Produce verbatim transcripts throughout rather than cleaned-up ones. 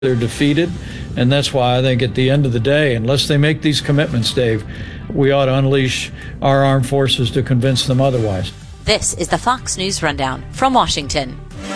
They're defeated, and that's why I think at the end of the day, unless they make these commitments, Dave, we ought to unleash our armed forces to convince them otherwise. This is the Fox News Rundown from Washington.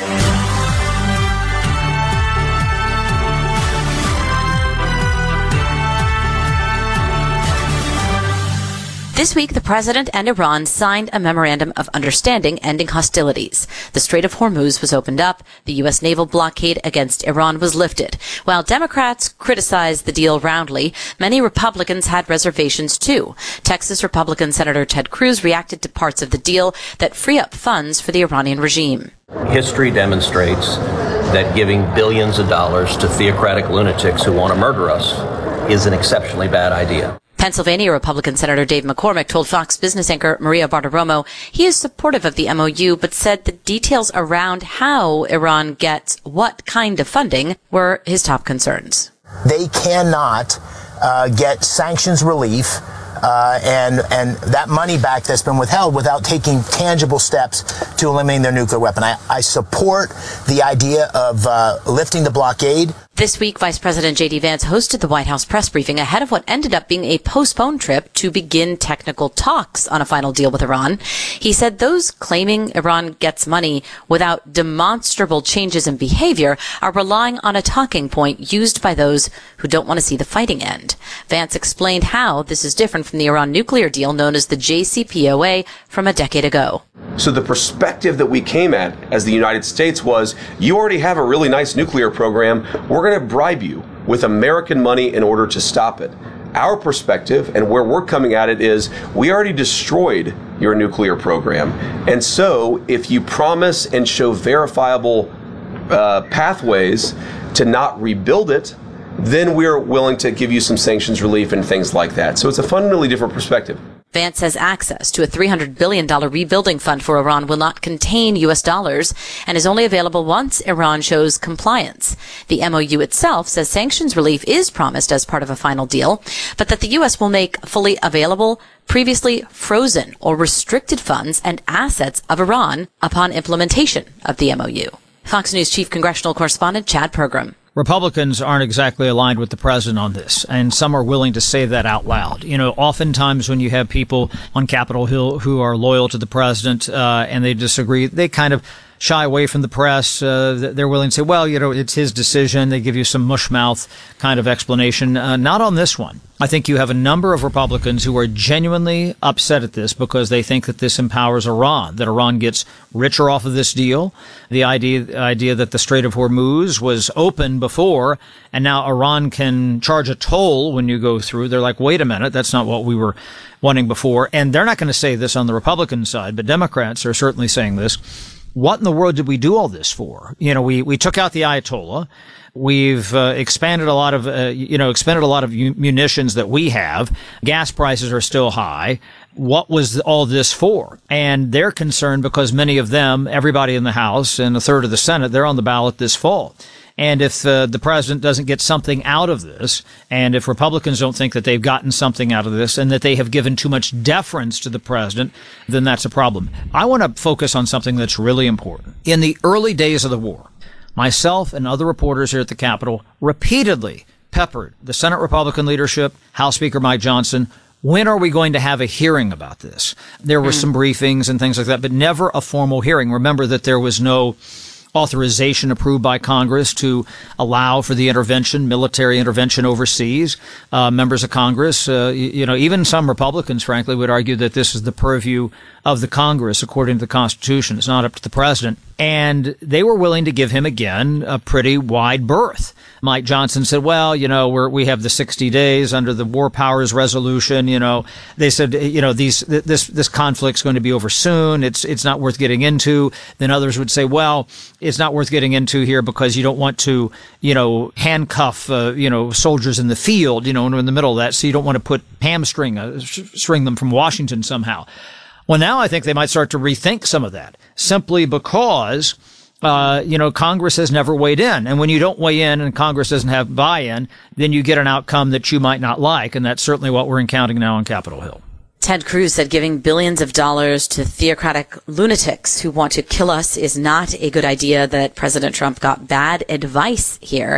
This week, the president and Iran signed a memorandum of understanding ending hostilities. The Strait of Hormuz was opened up. The U S naval blockade against Iran was lifted. While Democrats criticized the deal roundly, many Republicans had reservations too. Texas Republican Senator Ted Cruz reacted to parts of the deal that free up funds for the Iranian regime. History demonstrates that giving billions of dollars to theocratic lunatics who want to murder us is an exceptionally bad idea. Pennsylvania Republican Senator Dave McCormick told Fox Business anchor Maria Bartiromo he is supportive of the M O U, but said the details around how Iran gets what kind of funding were his top concerns. They cannot uh, get sanctions relief uh, and and that money back that's been withheld without taking tangible steps to eliminating their nuclear weapon. I, I support the idea of uh, lifting the blockade. This week, Vice President J D Vance hosted the White House press briefing ahead of what ended up being a postponed trip to begin technical talks on a final deal with Iran. He said those claiming Iran gets money without demonstrable changes in behavior are relying on a talking point used by those who don't want to see the fighting end. Vance explained how this is different from the Iran nuclear deal known as the J C P O A from a decade ago. So the perspective that we came at as the United States was, you already have a really nice nuclear program. We're going to bribe you with American money in order to stop it. Our perspective and where we're coming at it is, we already destroyed your nuclear program. And so if you promise and show verifiable uh, pathways to not rebuild it, then we're willing to give you some sanctions relief and things like that. So it's a fundamentally different perspective. Vance says access to a three hundred billion dollars rebuilding fund for Iran will not contain U S dollars and is only available once Iran shows compliance. The M O U itself says sanctions relief is promised as part of a final deal, but that the U S will make fully available previously frozen or restricted funds and assets of Iran upon implementation of the M O U. Fox News Chief Congressional Correspondent Chad Pergram. Republicans aren't exactly aligned with the president on this, and some are willing to say that out loud. You know, oftentimes when you have people on Capitol Hill who are loyal to the president uh, and they disagree, they kind of shy away from the press. Uh, they're willing to say, well, you know, it's his decision. They give you some mushmouth kind of explanation. Uh, not on this one. I think you have a number of Republicans who are genuinely upset at this because they think that this empowers Iran, that Iran gets richer off of this deal. The idea, the idea that the Strait of Hormuz was open before and now Iran can charge a toll when you go through. They're like, wait a minute, that's not what we were wanting before. And they're not going to say this on the Republican side, but Democrats are certainly saying this. What in the world did we do all this for? You know, we, we took out the Ayatollah. We've uh, expanded a lot of, uh, you know, expended a lot of munitions that we have. Gas prices are still high. What was all this for? And they're concerned because many of them, everybody in the House and a third of the Senate, they're on the ballot this fall. And if uh, the president doesn't get something out of this, and if Republicans don't think that they've gotten something out of this and that they have given too much deference to the president, then that's a problem. I want to focus on something that's really important. In the early days of the war, myself and other reporters here at the Capitol repeatedly peppered the Senate Republican leadership, House Speaker Mike Johnson. When are we going to have a hearing about this? There were mm. some briefings and things like that, but never a formal hearing. Remember that there was no authorization approved by Congress to allow for the intervention, military intervention overseas. Uh, members of Congress, uh, you, you know, even some Republicans, frankly, would argue that this is the purview of the Congress, according to the Constitution. It's not up to the president. And they were willing to give him, again, a pretty wide berth. Mike Johnson said, well, you know, we're, we have the sixty days under the War Powers Resolution. You know, they said, you know, these, this, this conflict's going to be over soon. It's, it's not worth getting into. Then others would say, well, it's not worth getting into here because you don't want to, you know, handcuff, uh, you know, soldiers in the field, you know, in the middle of that. So you don't want to put hamstring, uh, string them from Washington somehow. Well, now I think they might start to rethink some of that simply because, uh, you know, Congress has never weighed in. And when you don't weigh in and Congress doesn't have buy-in, then you get an outcome that you might not like. And that's certainly what we're encountering now on Capitol Hill. Ted Cruz said giving billions of dollars to theocratic lunatics who want to kill us is not a good idea, that President Trump got bad advice here.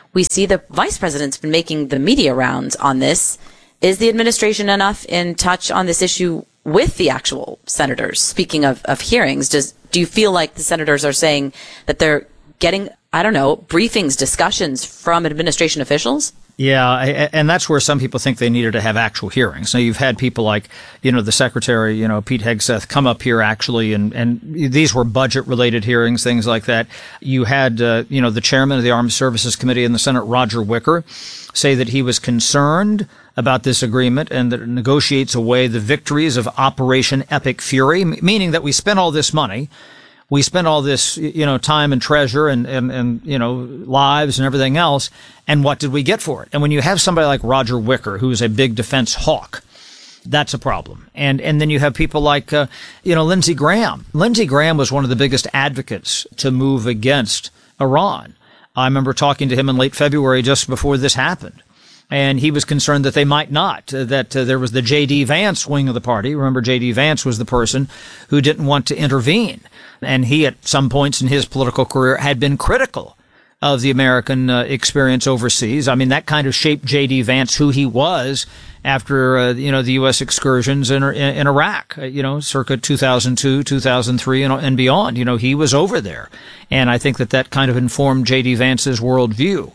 we see the vice president's been making the media rounds on this. Is the administration enough in touch on this issue with the actual senators? Speaking of, of hearings, does do you feel like the senators are saying that they're getting, I don't know, briefings, discussions from administration officials? Yeah, and that's where some people think they needed to have actual hearings. Now, you've had people like, you know, the secretary, you know, Pete Hegseth, come up here actually, and, and these were budget-related hearings, things like that. You had, uh, you know, the chairman of the Armed Services Committee in the Senate, Roger Wicker, say that he was concerned about this agreement and that it negotiates away the victories of Operation Epic Fury, meaning that we spent all this money. We spent all this, you know, time and treasure and, and, and, you know, lives and everything else. And what did we get for it? And when you have somebody like Roger Wicker, who's a big defense hawk, that's a problem. And, and then you have people like, uh, you know, Lindsey Graham. Lindsey Graham was one of the biggest advocates to move against Iran. I remember talking to him in late February just before this happened. And he was concerned that they might not, uh, that uh, there was the J D. Vance wing of the party. Remember, J D. Vance was the person who didn't want to intervene. And he, at some points in his political career, had been critical of the American uh, experience overseas. I mean, that kind of shaped J D. Vance, who he was after, uh, you know, the U S excursions in, in, in Iraq, uh, you know, circa two thousand two, two thousand three, and, and beyond. You know, he was over there. And I think that that kind of informed J D. Vance's worldview.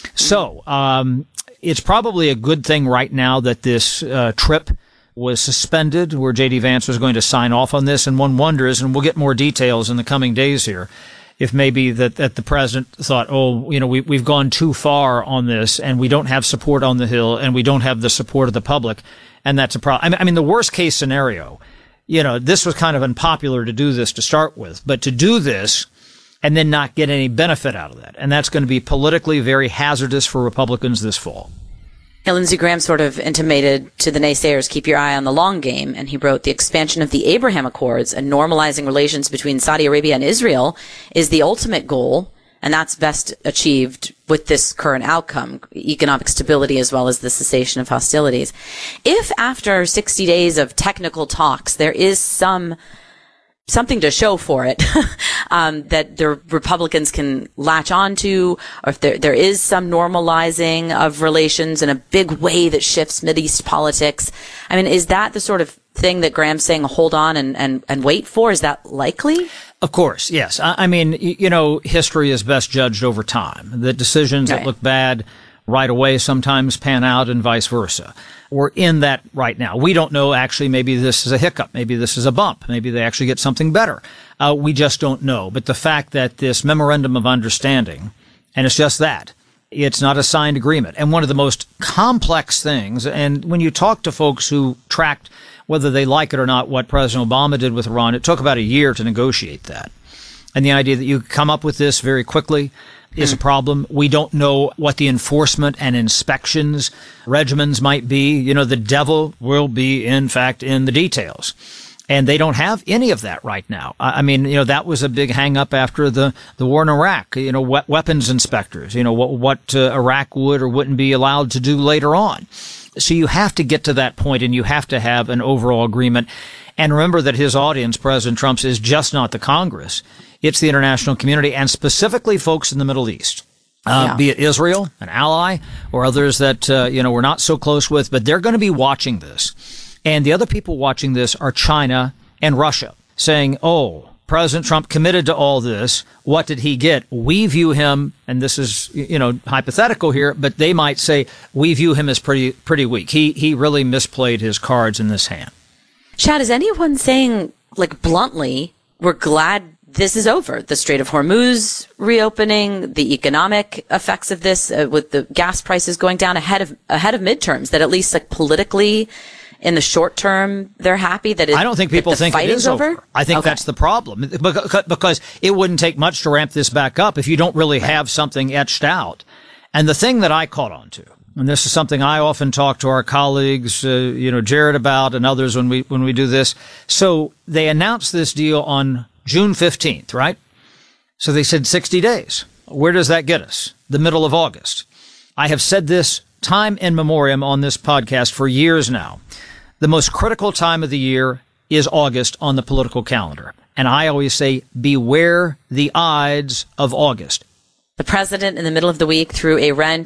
So, um, it's probably a good thing right now that this uh, trip was suspended, where J D. Vance was going to sign off on this. And one wonders, and we'll get more details in the coming days here, if maybe that, that the president thought, oh, you know, we, we've gone too far on this and we don't have support on the Hill and we don't have the support of the public. And that's a problem. I mean, the worst case scenario, you know, this was kind of unpopular to do this to start with, but to do this and then not get any benefit out of that. And that's going to be politically very hazardous for Republicans this fall. Now, Lindsey Graham sort of intimated to the naysayers, keep your eye on the long game. And he wrote, the expansion of the Abraham Accords and normalizing relations between Saudi Arabia and Israel is the ultimate goal. And that's best achieved with this current outcome, economic stability as well as the cessation of hostilities. If after sixty days of technical talks, there is some something to show for it, um, that the Republicans can latch on to, or if there, there is some normalizing of relations in a big way that shifts Mideast politics. I mean, is that the sort of thing that Graham's saying, hold on and, and, and wait for? Is that likely? Of course, yes. I, I mean, you know, history is best judged over time. The decisions right. that look bad right away sometimes pan out and vice versa. We're in that right now. We don't know, actually, maybe this is a hiccup. Maybe this is a bump. Maybe they actually get something better. Uh, we just don't know. But the fact that this memorandum of understanding, and it's just that, it's not a signed agreement. And one of the most complex things, and when you talk to folks who tracked, whether they like it or not, what President Obama did with Iran, it took about a year to negotiate that. And the idea that you come up with this very quickly is a problem. We don't know what the enforcement and inspections regimens might be. You know, the devil will be, in fact, in the details. And they don't have any of that right now. I mean, you know, that was a big hang up after the, the war in Iraq, you know, we- weapons inspectors, you know, what, what uh, Iraq would or wouldn't be allowed to do later on. So you have to get to that point and you have to have an overall agreement. And remember that his audience, President Trump's, is just not the Congress. It's the international community and specifically folks in the Middle East, uh, yeah. be it Israel, an ally, or others that, uh, you know, we're not so close with, but they're going to be watching this. And the other people watching this are China and Russia saying, oh, President Trump committed to all this. What did he get? We view him, and this is, you know, hypothetical here, but they might say we view him as pretty, pretty weak. He, he really misplayed his cards in this hand. Chad, is anyone saying, like, bluntly, we're glad this is over? The Strait of Hormuz reopening, the economic effects of this, uh, with the gas prices going down ahead of ahead of midterms, that at least, like, politically, in the short term, they're happy that it, I don't think people think it is over. over. I think okay. that's the problem. Because it wouldn't take much to ramp this back up if you don't really right. have something etched out. And the thing that I caught on to, and this is something I often talk to our colleagues, uh, you know, Jared about and others when we when we do this. So they announced this deal on June fifteenth, right? So they said sixty days. Where does that get us? The middle of August. I have said this time in memoriam on this podcast for years now. The most critical time of the year is August on the political calendar. And I always say, beware the Ides of August. The president, in the middle of the week, threw a wrench